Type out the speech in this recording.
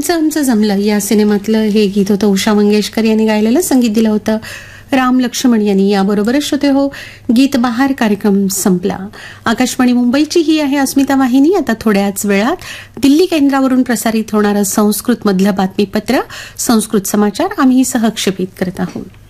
आमचं आमचं जमलं या सिनेमातलं हे गीत होतं. उषा मंगेशकर यांनी गायलेलं, संगीत दिलं होतं राम लक्ष्मण यांनी. याबरोबरच श्रोते हो, गीत बहार कार्यक्रम संपला. आकाशवाणी मुंबईची ही आहे अस्मिता वाहिनी. आता थोड्याच वेळात दिल्ली केंद्रावरून प्रसारित होणारं संस्कृत मधलं बातमीपत्र, संस्कृत समाचार आम्ही सहक्षेपित करत आहोत.